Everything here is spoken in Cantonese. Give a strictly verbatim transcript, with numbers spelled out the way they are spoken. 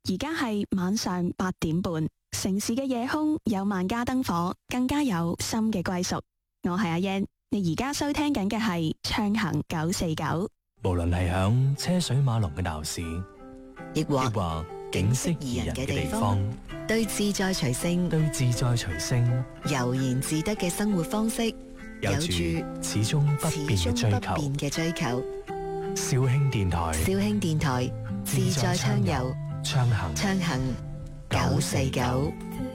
而家係晚上八點半，城市嘅夜空有萬家燈火，更加有心嘅歸屬。我係阿欣，你而家收聽緊嘅係暢行九四九。 無論係響車水馬龍嘅鬧市， 亦或亦或景色宜人嘅地方， 對自在隨性， 對自在隨性， 悠然自得嘅生活方式， 有住始終不變嘅追求。 不變嘅追求。 紹興電台， 紹興電台自在暢遊， 暢行暢行九四九。